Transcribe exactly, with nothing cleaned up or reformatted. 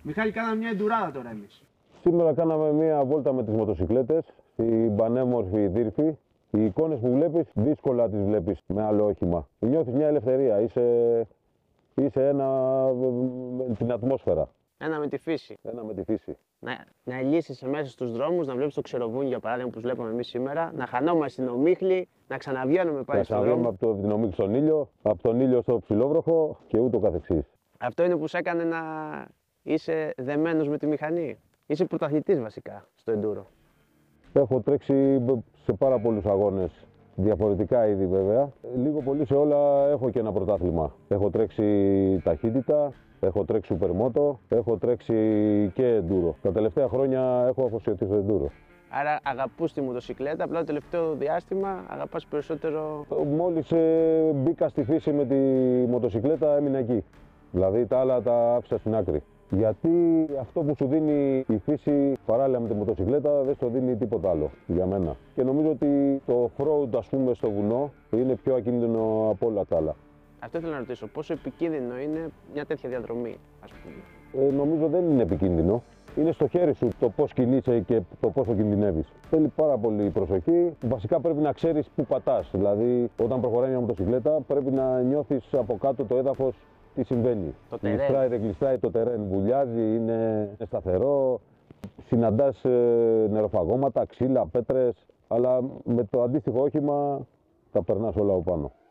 Μιχάλη, κάναμε μια εντουράδα τώρα εμείς. Σήμερα κάναμε μια βόλτα με τις μοτοσικλέτες στην πανέμορφη Δύρφη. Οι εικόνες που βλέπεις δύσκολα τις βλέπεις με άλλο όχημα. Νιώθεις μια ελευθερία, είσαι, είσαι ένα με την ατμόσφαιρα. Ένα με τη φύση. Ένα με τη φύση. Να, να ελίσσεσαι μέσα στους δρόμους, να βλέπεις το Ξεροβούνι για παράδειγμα που βλέπαμε εμείς σήμερα, να χανόμαστε στην Ομίχλη, να ξαναβγαίνουμε πάλι στον δρόμο. Να ξαναβγαίνουμε από την Ομίχλη στον ήλιο, από τον ήλιο στο ψιλόβροχο και ούτω καθεξής. Αυτό είναι που σε έκανε να είσαι δεμένος με τη μηχανή. Είσαι πρωταθλητής βασικά στο εντούρο. Έχω τρέξει σε πάρα πολλούς αγώνες, διαφορετικά είδη βέβαια. Λίγο πολύ σε όλα έχω και ένα πρωτάθλημα. Έχω τρέξει ταχύτητα, έχω τρέξει supermoto, έχω τρέξει και enduro. Τα τελευταία χρόνια έχω αφοσιωθεί στο enduro. Άρα αγαπούς τη μοτοσικλέτα, απλά το τελευταίο διάστημα αγαπάς περισσότερο... Μόλις ε, μπήκα στη φύση με τη μοτοσικλέτα έμεινα εκεί. Δηλαδή τα άλλα τα άφησα στην άκρη. Γιατί αυτό που σου δίνει η φύση παράλληλα με τη μοτοσικλέτα δεν σου δίνει τίποτα άλλο για μένα. Και νομίζω ότι το off-road, ας πούμε, στο βουνό είναι πιο ακίνδυνο από όλα τα άλλα. Αυτό ήθελα να ρωτήσω, πόσο επικίνδυνο είναι μια τέτοια διαδρομή, ας πούμε. Ε, νομίζω δεν είναι επικίνδυνο. Είναι στο χέρι σου το πώς κινείσαι και το πόσο κινδυνεύεις. Θέλει πάρα πολύ προσοχή. Βασικά πρέπει να ξέρεις πού πατάς. Δηλαδή, όταν προχωράει μια μοτοσικλέτα, πρέπει να νιώθεις από κάτω το έδαφος τι συμβαίνει. Γλιστράει, δεν γλιστράει, το τερέν βουλιάζει, είναι σταθερό. Συναντάς ε, νεροφαγώματα, ξύλα, πέτρες. Αλλά με το αντίστοιχο όχημα τα περνάς όλα από πάνω.